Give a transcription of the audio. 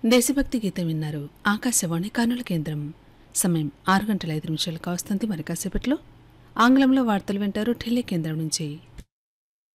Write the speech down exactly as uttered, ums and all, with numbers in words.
దేశభక్తి గీతం విన్నారు. ఆకాశవాణి కర్నూలు కేంద్రం. సమయం ఆరు గంటల ఐదు నిమిషాలు కావస్తుంది. మరి కాసేపట్లో ఆంగ్లంలో వార్తలు వింటారు ఢిల్లీ కేంద్రం నుంచి.